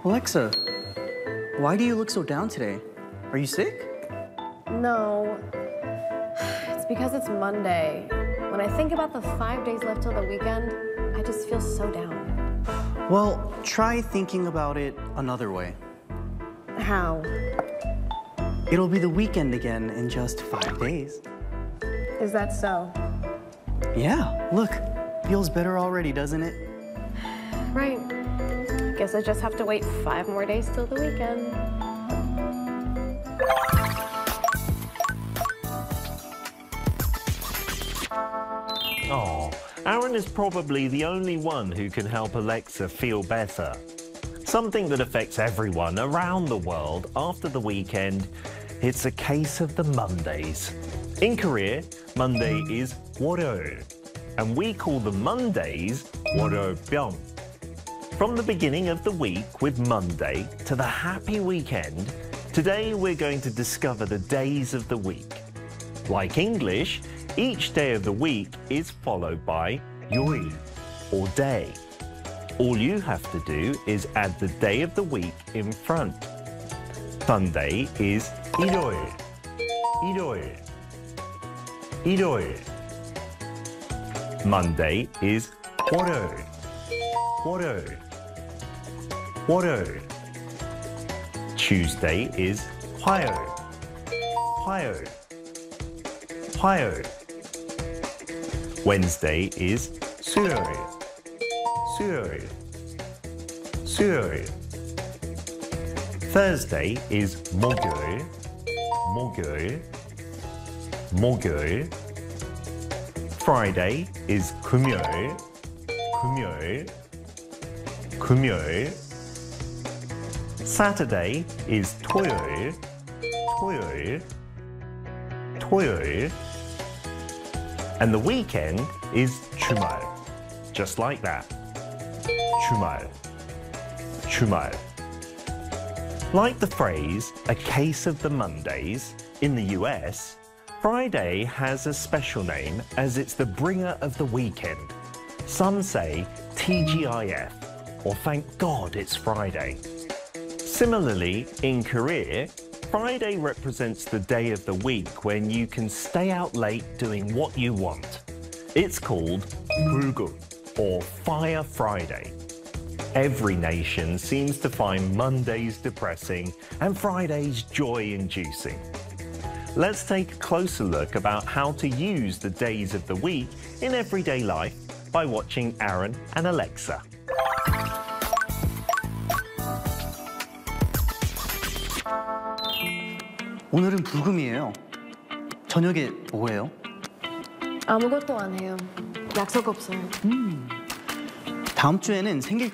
Alexa, why do you look so down today? Are you sick? No, it's because it's Monday. When I think about the 5 days left till the weekend, I just feel so down. Well, try thinking about it another way. How? It'll be the weekend again in just 5 days. Is that so? Yeah, look, feels better already, doesn't it? Right. Guess I just have to wait 5 more days till the weekend. Oh, Aaron is probably the only one who can help Alexa feel better. Something that affects everyone around the world after the weekend. It's a case of the Mondays. In Korea, Monday is 월요일, and we call the Mondays 월요병. From the beginning of the week with Monday to the happy weekend, today we're going to discover the days of the week. Like English, each day of the week is followed by 요일, or day. All you have to do is add the day of the week in front. Sunday is 일요일, 일요일, 일요일. Monday is 월요일, 월요일, 월요일. Tuesday is 화요일, 화요일, 화요일. Wednesday is 수요일, 수요일, 수요일. Thursday is 목요일, 목요일, 목요일. Friday is 금요일, 금요일, 금요일. Saturday is 토요일, 토요일, 토요일. And the weekend is 주말, just like that. 주말, 주말. Like the phrase, a case of the Mondays, in the US, Friday has a special name as it's the bringer of the weekend. Some say TGIF, or thank God it's Friday. Similarly, in Korea, Friday represents the day of the week when you can stay out late doing what you want. It's called 불금, or Fire Friday. Every nation seems to find Mondays depressing and Fridays joy-inducing. Let's take a closer look about how to use the days of the week in everyday life by watching Aaron and Alexa. 오늘은 불금이에요. 저녁에 뭐 해요? 아무것도 안 해요. 약속 없어요. 다음 주에는 생길